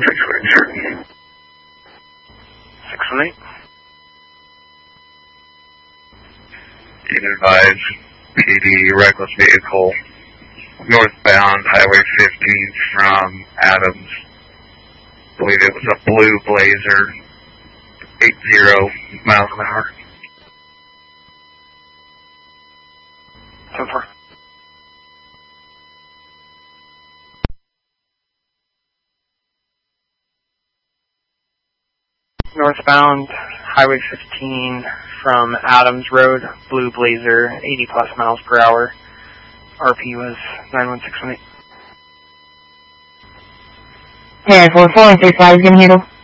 618. 618. You advise PD reckless vehicle northbound Highway 15 from Adams. I believe it was a blue Blazer, 80 miles an hour. 10-4. Northbound Highway 15 from Adams Road, blue Blazer, 80 plus miles per hour. RP was 91618. Yeah, 44 and 35 is going to handle.